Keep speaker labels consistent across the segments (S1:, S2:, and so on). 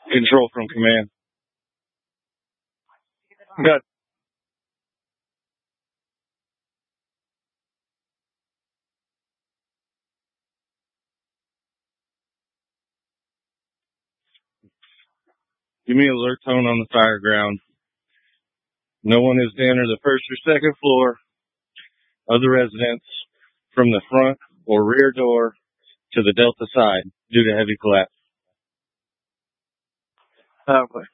S1: Control from command. Good. Give me alert tone on the fire ground. No one is to enter the first or second floor of the residence from the front or rear door to the Delta side due to heavy collapse.
S2: Okay.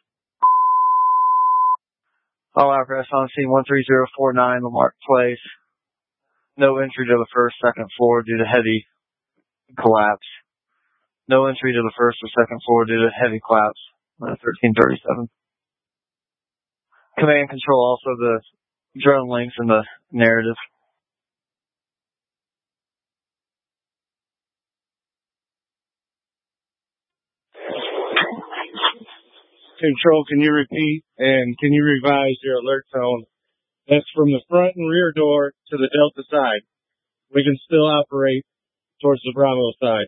S2: All apparatus on scene 13049 Lamarck Place. No entry to the first, second floor due to heavy collapse. No entry to the first or second floor due to heavy collapse. 1337. Command control also the drone links in the narrative.
S1: Control, can you repeat and can you revise your alert tone? That's from the front and rear door to the Delta side. We can still operate towards the Bravo side.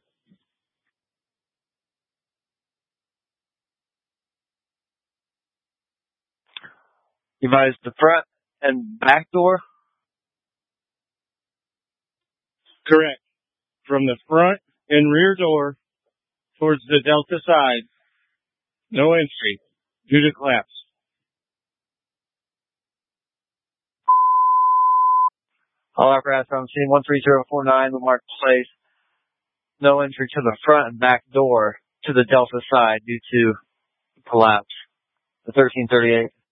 S2: Revise the front and back door?
S1: Correct. From the front and rear door towards the Delta side, no entry due to collapse.
S2: All apparatus on scene 13049 Lamarck Place. No entry to the front and back door to the Delta side due to collapse. 1338.